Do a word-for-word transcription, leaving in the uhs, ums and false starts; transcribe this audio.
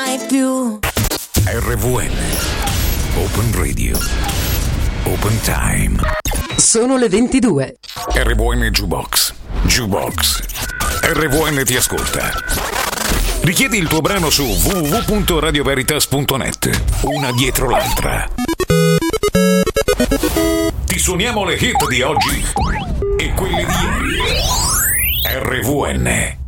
mai più. R V N Open Radio Open Time. Sono le ventidue. R V N Jukebox Jukebox R V N ti ascolta. Richiedi il tuo brano su w w w punto radio veritas punto net, una dietro l'altra. Ti suoniamo le hit di oggi e quelle di ieri. R V N